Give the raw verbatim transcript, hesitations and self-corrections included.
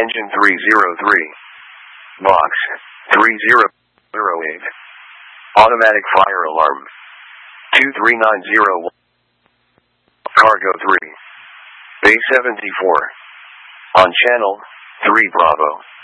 engine three zero three. Box, three zero zero eight. Automatic fire alarm, two three nine zero one. Cargo three. Bay seventy-four. On channel, three Bravo.